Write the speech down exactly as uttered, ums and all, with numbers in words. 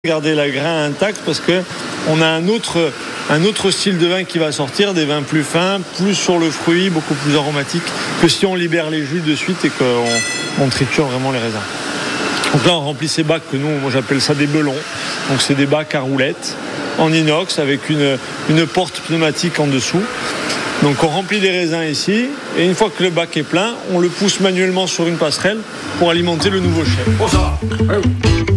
Garder la grain intact parce que on a un autre, un autre style de vin qui va sortir, des vins plus fins, plus sur le fruit, beaucoup plus aromatiques que si on libère les jus de suite et qu'on on triture vraiment les raisins. Donc là on remplit ces bacs que nous, moi j'appelle ça des belons. Donc c'est des bacs à roulettes en inox avec une, une porte pneumatique en dessous. Donc on remplit des raisins ici et une fois que le bac est plein, on le pousse manuellement sur une passerelle pour alimenter le nouveau chai. Oh ça va.